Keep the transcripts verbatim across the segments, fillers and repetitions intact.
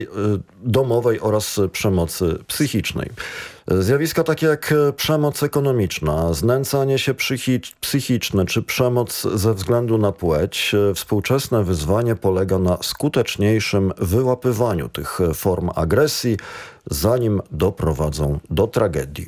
domowej oraz przemocy psychicznej. Zjawiska takie jak przemoc ekonomiczna, znęcanie się psychiczne czy przemoc ze względu na płeć, współczesne wyzwanie polega na skuteczniejszym wyłapywaniu tych form agresji, zanim doprowadzą do tragedii.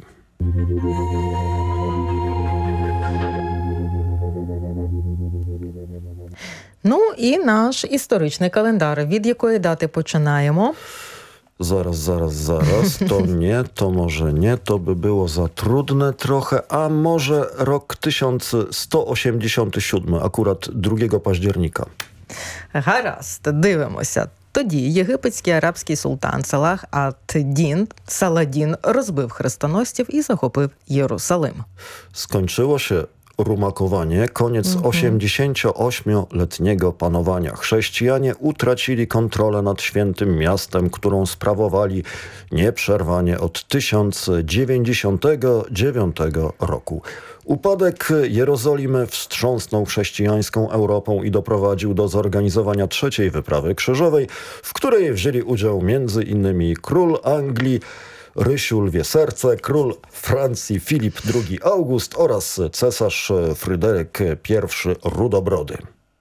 Ну і наш історичний календар. Від якої дати починаємо? Zaraz, zaraz, zaraz. To nie, to może nie, to by było za trudne trochę, a może rok tysiąc sto osiemdziesiąty siódmy, akurat drugiego października. Гаразд, дивимося. Тоді єгипетський арабський султан Салах ад-Дін Саладін розбив хрестоносців і захопив Єрусалим. Skończyło się rumakowanie, koniec osiemdziesięcioośmioletniego panowania. Chrześcijanie utracili kontrolę nad świętym miastem, którą sprawowali nieprzerwanie od tysiąc dziewięćdziesiątego dziewiątego roku. Upadek Jerozolimy wstrząsnął chrześcijańską Europą i doprowadził do zorganizowania trzeciej wyprawy krzyżowej, w której wzięli udział między innymi król Anglii Rysiu Lwie Serce, król Francji Filip drugi August oraz cesarz Fryderyk pierwszy Rudobrody.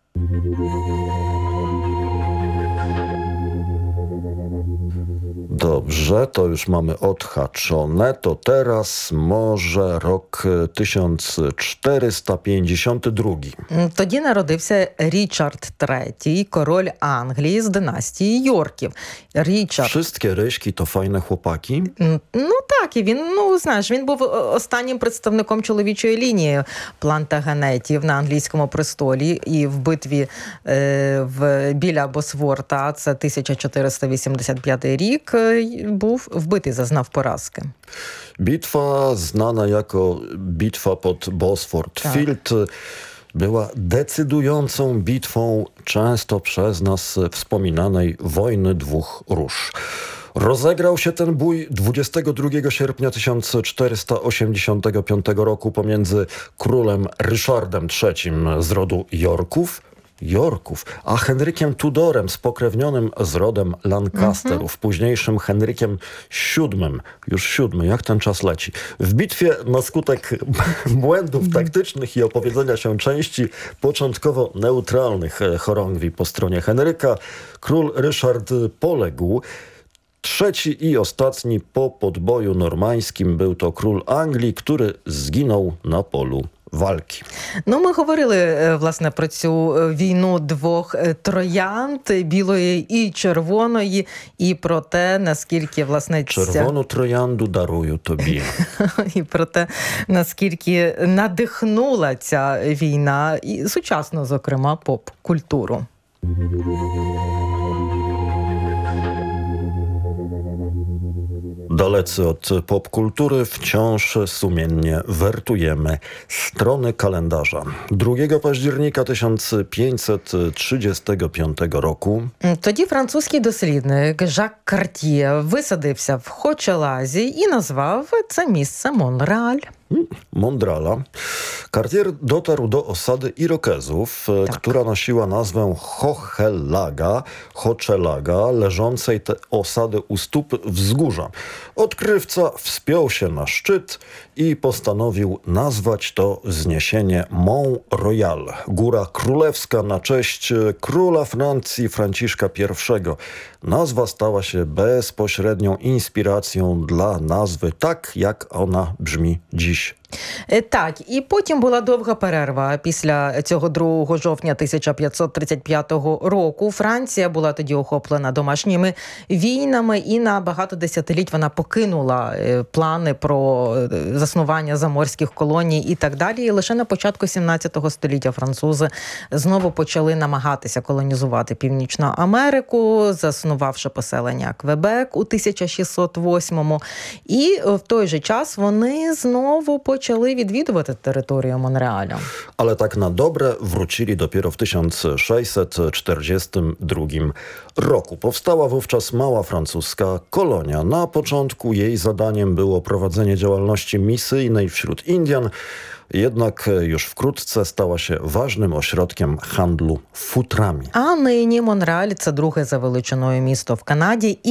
Dobrze, to już mamy odhaczone. To teraz może rok tysiąc czterysta pięćdziesiąty drugi. Тоді народився Річард третій, король Англії з династії Йорків. Річард... Wszystkie ryśki to fajne chłopaki? Ну так, і він, ну знаєш, він був останнім представником чоловічої лінії плантагенетів на англійському престолі. І в битві е, в, біля Босворта, це тисяча чотириста вісімдесят п'ятий рік, був wbyty, zaznał porażkę. Bitwa znana jako bitwa pod Bosford tak. Field była decydującą bitwą często przez nas wspominanej wojny dwóch róż. Rozegrał się ten bój dwudziestego drugiego sierpnia tysiąc czterysta osiemdziesiątego piątego roku pomiędzy królem Ryszardem trzecim z rodu Yorków, Yorków, a Henrykiem Tudorem, spokrewnionym z rodem Lancasterów, mm-hmm. późniejszym Henrykiem siódmym. Już siódmy, jak ten czas leci. W bitwie na skutek błędów taktycznych i opowiedzenia się części początkowo neutralnych chorągwi po stronie Henryka, król Ryszard poległ. Trzeci i ostatni po podboju normańskim był to król Anglii, który zginął na polu walki. Ну, ми говорили, власне, про цю війну двох троянд, білої і червоної, і про те, наскільки, власне, ця... Червону троянду дарую тобі. І про те, наскільки надихнула ця війна, і сучасну, зокрема, поп-культуру. Dalecy od popkultury wciąż sumiennie wertujemy strony kalendarza. drugiego października tysiąc pięćset trzydziestego piątego roku тоді французький дослідник Жак Карт'є висадився в Хочелазі і назвав це місце Монреаль. Mondrala. Cartier dotarł do osady Irokezów, tak. która nosiła nazwę Hochelaga, Hochelaga, leżącej te osady u stóp wzgórza. Odkrywca wspiął się na szczyt i postanowił nazwać to wzniesienie Mont Royal, góra królewska na cześć króla Francji Franciszka pierwszego. Nazwa stała się bezpośrednią inspiracją dla nazwy, tak jak ona brzmi dziś. Так, і потім була довга перерва після цього другого жовтня тисяча п'ятсот тридцять п'ятого року. Франція була тоді охоплена домашніми війнами і на багато десятиліть вона покинула плани про заснування заморських колоній і так далі. І лише на початку сімнадцятого століття французи знову почали намагатися колонізувати Північну Америку, заснувавши поселення Квебек у тисяча шістсот восьмому. І в той же час вони знову почали почали відвідувати територію Монреаля. Ale tak na dobre wrócili dopiero w tysiąc sześćset czterdziestym drugim roku. Powstała wówczas mała francuska kolonia. Na początku jej zadaniem było prowadzenie działalności misyjnej wśród Indian, jednak już wkrótce stała się ważnym ośrodkiem handlu futrami. А нині Монреаль – це друге за величиною місто в Канаді